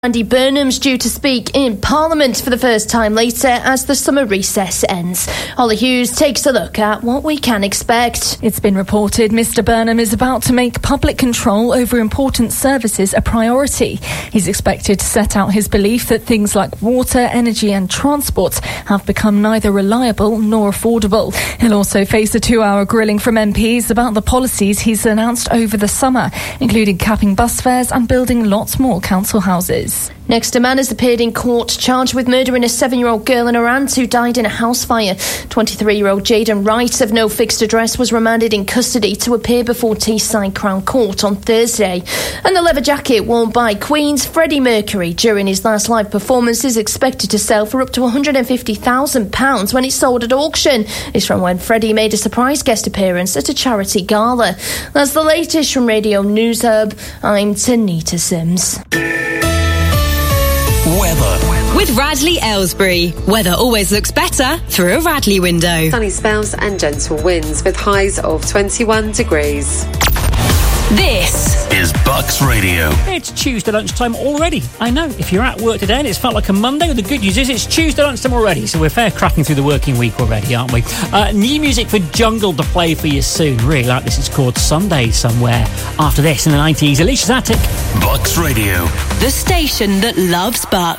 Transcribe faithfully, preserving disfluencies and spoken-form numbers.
Andy Burnham's due to speak in Parliament for the first time later as the summer recess ends. Holly Hughes takes a look at what we can expect. It's been reported Mr Burnham is about to make public control over important services a priority. He's expected to set out his belief that things like water, energy and transport have become neither reliable nor affordable. He'll also face a two-hour grilling from M Ps about the policies he's announced over the summer, including capping bus fares and building lots more council houses. Next, a man has appeared in court charged with murdering a seven-year-old girl and her aunt who died in a house fire. twenty-three-year-old Jaden Wright of no fixed address was remanded in custody to appear before Teesside Crown Court on Thursday. And the leather jacket worn by Queen's Freddie Mercury during his last live performance is expected to sell for up to one hundred fifty thousand pounds when it's sold at auction. It's from when Freddie made a surprise guest appearance at a charity gala. That's the latest from Radio News Hub. I'm Tanita Sims. Weather. With Radley Aylesbury. Weather always looks better through a Radley window. Sunny spells and gentle winds with highs of twenty-one degrees. This is Bucks Radio. It's Tuesday lunchtime already. I know, if you're at work today and it's felt like a Monday, the good news is it's Tuesday lunchtime already, so we're fair cracking through the working week already, aren't we? Uh, new music for Jungle to play for you soon. Really like this. It's called Sunday Somewhere. After this, in the nineties, Alicia's Attic. Bucks Radio. The station that loves Bucks.